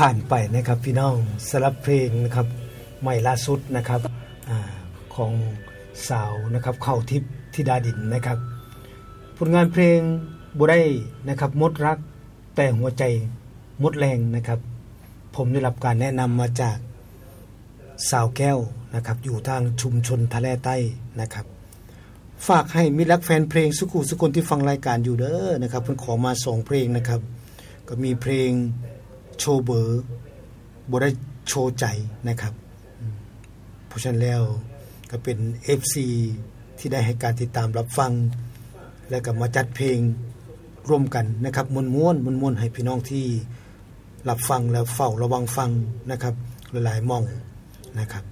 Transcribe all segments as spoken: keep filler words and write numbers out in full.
ผ่านไปนะครับพี่น้องสำหรับเพลงนะครับใหม่ล่าสุดนะครับอ่าของสาวนะครับเข้าทิพย์ธิดาดินนะครับผลงานเพลงบ่ได้นะครับหมดรักแต่หัวใจหมดแรงนะครับผมได้รับการแนะนำมาจากสาวแก้วนะครับอยู่ทางชุมชนทะเลใต้นะครับฝากให้มิตรรักแฟนเพลงสุขุสุคนที่ฟังรายการอยู่เด้อนะครับเพิ่นขอมาสองเพลงนะครับก็มีเพลงโชว์เบอร์บ่ได้โชว์ใจนะครับเพราะฉะนั้นแล้วก็เป็น เอฟ ซี ที่ได้ให้การติดตามรับฟังแล้วก็มาจัดเพลงร่วมกันนะครับม่วนๆม่วนๆให้พี่น้องที่รับฟังแล้วเฝ้าระวังฟังนะครับหลายๆมองนะครับ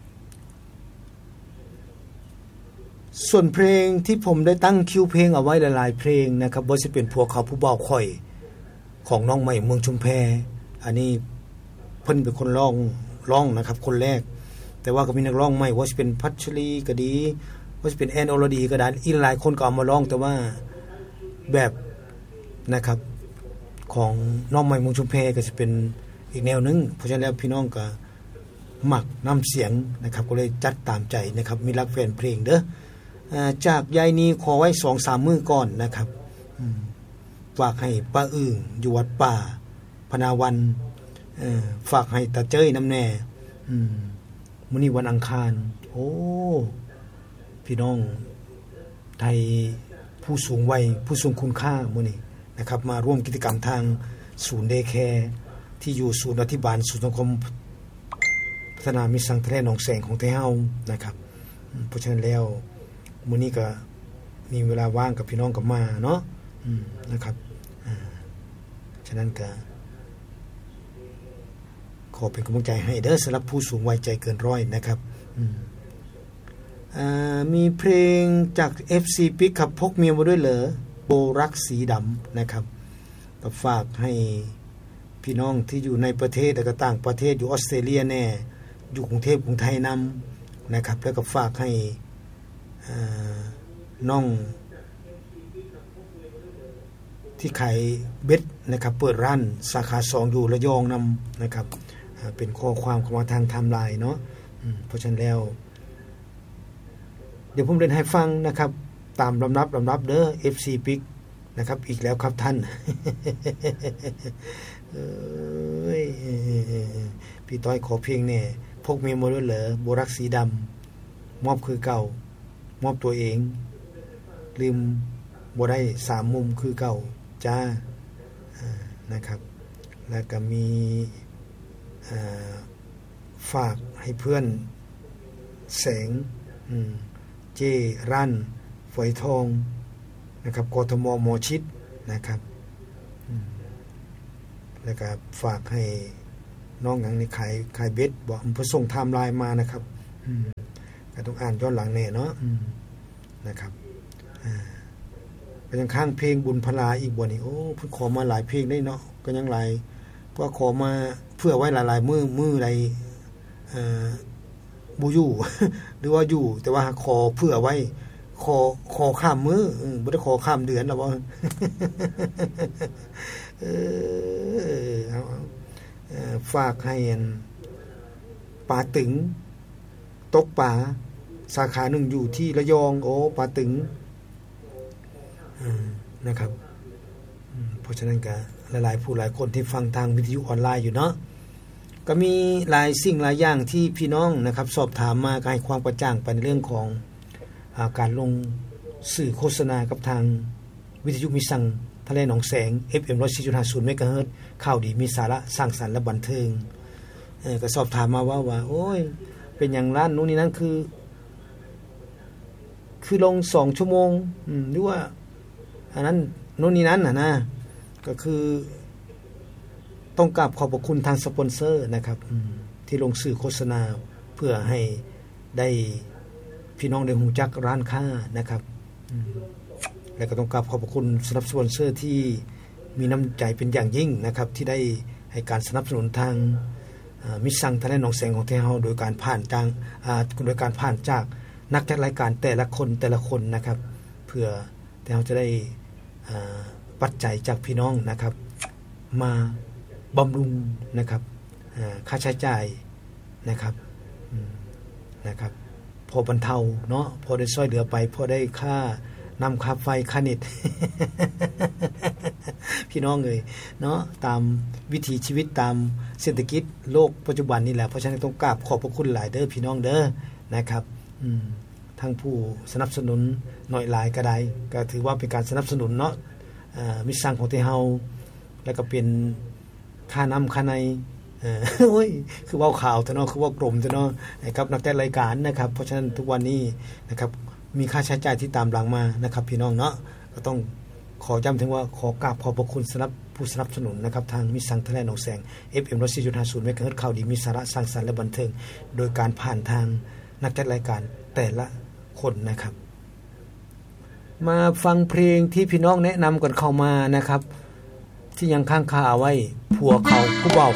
ส่วนเพลงที่ผมได้ตั้งคิวเพลงเอาไว้หลายๆเพลงนะครับบ่สิเป็นพวกเขาผู้บ่าวข่อยของน้องใหม่เมืองชุมแพอันนี้เพิ่นเป็นคนร้องร้องนะครับคนแรกแต่ว่าก็มีนักร้องใหม่ว่าสิเป็นพัชรีก็ดีว่าสิเป็นแอนอรดีก็ได้อีกหลายคนก็เอามาร้องแต่ว่าแบบนะครับของน้องใหม่เมืองชุมแพก็สิเป็นอีกแนวนึงเพราะฉะนั้นแล้วพี่น้องก็มักน้ำเสียงนะครับก็เลยจัดตามใจนะครับมีรักแฟนเพลงเด้ออ่าจากยายนี้ขอไว้ สองสาม มื้อก่อนนะครับอืมฝากให้ป้าอึ่งอยู่วัดป่าพนาวันเอ่อฝากให้ตาเจ้ยน้ำแน่อืมมื้อนี้วันอังคารโอ้พี่น้องไทยผู้สูงวัยผู้ทรงคุณค่ามื้อนี้นะครับมาร่วมกิจกรรมทางศูนย์เดย์แคร์ที่อยู่ศูนย์อธิบาลศูนย์สังคมพัฒนามิตรสังทะเลหนองแสงของไทยเฮานะครับเพราะฉะนั้นแล้วมื้อนี้ก็มีเวลาว่างกับพี่น้องก็มาเนาะอืมนะครับอ่าฉะนั้นก็ขอเป็นกำลังใจให้เด้อสำหรับผู้สูงวัยใจเกินร้อยนะครับอืมอ่ามีเพลงจาก เอฟ ซี Pick ครับพกเมียมาด้วยเหรอโบรักสีดำนะครับก็ฝากให้พี่น้องที่อยู่ในประเทศและก็ต่างประเทศอยู่ออสเตรเลียแน่อยู่กรุงเทพกรุงไทยนำนะครับแล้วก็ฝากให้น้องที่ขายเบ็ดนะครับเปิดร้านสาขาสองอยู่ระยองนำนะครับเป็นข้อความของทางไทม์ไลน์เนาะเพราะฉะนั้นแล้วเดี๋ยวผมเล่นให้ฟังนะครับตามลำดับลำดับเด้อ เอฟ ซี Pick นะครับอีกแล้วครับท่าน เอ้ยพี่ต้อยขอเพลงเนี่ยพกเมียมาด้วยเหรอโบรักสีดำมอบคือเก่ามอบตัวเองลืมบ่ได้สามมุมคือเก่าจ้านะครับแล้วก็มีฝากให้เพื่อนแสงเจรันฝอยทองนะครับกทมหมอชิดนะครับแล้วก็ฝากให้น้องหยังนี่ขายขายเบ็ดบอกเพิ่นส่งไทม์ไลน์มานะครับอืมก็ต้องอ่านย้อนหลังแน่เนาะอืมนะครับอ่าก็ยังข้างเพลงบุญพลาอีกบ่นี่โอ้เพิ่นขอมาหลายเพลงได้เนาะก็ยังหลายเพราะขอมาเพื่อไว้หลายๆมื้อมื้อใดเอ่อบ่อยู่ หรือว่าอยู่แต่ว่าขอเพื่อไว้ขอขอข้ามมื้อเออบ่ได้ขอข้ามเดือนแล้วบ่ เออเอาเอ่อฝากให้ปาตึงตกป่าสาขาหนึ่งอยู่ที่ระยองโอ้ปาตึงนะครับเพราะฉะนั้นก็หลายๆผู้หลายคนที่ฟังทางวิทยุออนไลน์อยู่เนาะก็มีหลายสิ่งหลายอย่างที่พี่น้องนะครับสอบถามมาให้ความกระจ่างไปในเรื่องของอาการลงสื่อโฆษณากับทางวิทยุมิสังทะเลหนองแสง เอฟ เอ็ม หนึ่งร้อยสี่จุดห้า เมกะเฮิรตซ์ข่าวดีมีสาระสร้างสรรค์และบันเทิงเอ่อก็สอบถามมาว่าว่าโอ้ยเป็นอย่างร้านนู้นนี่นั่นคือคือลงสองชั่วโมงอืมหรือว่าอันนั้นโน่นนี่นั้นน่ะนะก็คือต้องกราบขอบพระคุณทางสปอนเซอร์นะครับที่ลงสื่อโฆษณาเพื่อให้ได้พี่น้องได้รู้จักร้านค้านะครับแล้วก็ต้องกราบขอบพระคุณสำหรับสปอนเซอร์ที่มีน้ำใจเป็นอย่างยิ่งนะครับที่ได้ให้การสนับสนุนทางมิตรสังทะเลหนองแสงของไทยเฮาโดยการผ่านจางโดยการผ่านจากนักจัดรายการแต่ละคนแต่ละคนนะครับเพื่อที่เราจะได้ปัจจัยจากพี่น้องนะครับมาบำรุงนะครับค่าใช้จ่ายนะครับนะครับพอบรรเทาเนาะพอได้ช่วยเหลือไปพอได้ค่านำค่าไฟค่าเน็ต พี่น้องเอ้ยเนาะตามวิถีชีวิตตามเศรษฐกิจโลกปัจจุบันนี่แหละเพราะฉะนั้นต้องกราบขอบพระคุณหลายเด้อพี่น้องเด้อนะครับอืมทั้งผู้สนับสนุนหน่อยหลายก็ได้ก็ถือว่าเป็นการสนับสนุนเนาะอ่ามิตรสร้างของที่เฮาแล้วก็เป็นค่าน้ำค่าในเออโอ้ยคือเว้าข่าวซะเนาะคือเว้ากลมซะเนาะนะครับนักแต่รายการนะครับเพราะฉะนั้นทุกวันนี้นะครับมีค่าใช้จ่ายที่ตามหลังมานะครับพี่น้องเนาะก็ต้องขอย้ำถึงว่าขอกราบขอบพระคุณสำหรับผู้สนับสนุนนะครับทางมิตรสังทะเลหนองแสง เอฟ เอ็ม หนึ่งร้อยสี่จุดห้าศูนย์ เมกะเฮิรตซ์ ข่าวดีมีสาระสร้างสรรค์และบันเทิงโดยการผ่านทางนักจัดรายการแต่ละคนนะครับมาฟังเพลงที่พี่น้องแนะนำกันเข้ามานะครับที่ยังค้างคาเอาไว้ผัวเขาผู้บ่าว